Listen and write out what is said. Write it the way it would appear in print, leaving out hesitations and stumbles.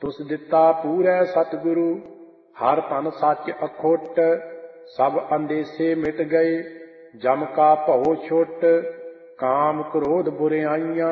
ਤੁਸ ਦਿੱਤਾ ਪੂਰੈ ਸਤਿਗੁਰੂ, ਹਰ ਤਨ ਸੱਚ ਅਖੁੱਟ। ਸਭ ਅੰਦੇਸੇ ਮਿਟ ਗਏ, ਜਮ ਕਾ ਭਉ ਛੁੱਟ। ਕਾਮ ਕ੍ਰੋਧ ਬੁਰਿਆਈਆਂ,